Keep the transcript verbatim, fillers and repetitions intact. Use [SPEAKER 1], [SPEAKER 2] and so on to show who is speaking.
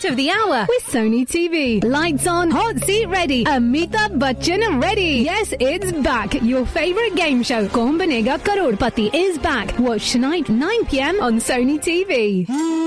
[SPEAKER 1] of the hour with Sony T V. Lights on, hot seat ready, Amitabh Bachchan ready. Yes, it's back. Your favorite game show, Kaun Banega Crorepati, is back. Watch tonight, nine p.m. on Sony T V.